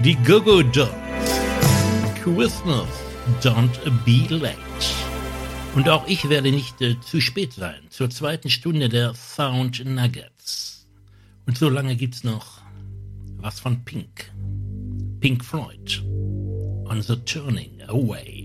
Die Go-Go Dolls. Christmas, don't be late. Und auch ich werde nicht zu spät sein zur zweiten Stunde der Sound Nuggets. Und so lange gibt's noch was von Pink. Pink Floyd. On the Turning Away.